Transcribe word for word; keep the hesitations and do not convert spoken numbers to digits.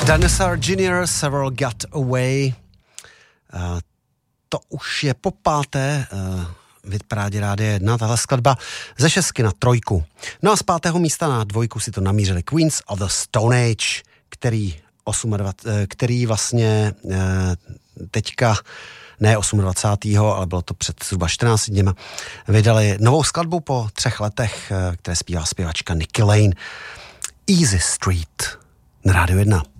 Dinosaur junior Several Got Away. Uh, to už je po páté uh, v hitparádě Rádia jedna, tahle skladba ze šestky na trojku. No a z pátého místa na dvojku si to namířili Queens of the Stone Age, který, dvacet osm, který vlastně uh, teďka ne dvacátého osmého ale bylo to před zhruba čtrnácti dněma, vydali novou skladbu po třech letech, které zpívá zpěvačka Nikki Lane. Easy Street na Rádiu jedna.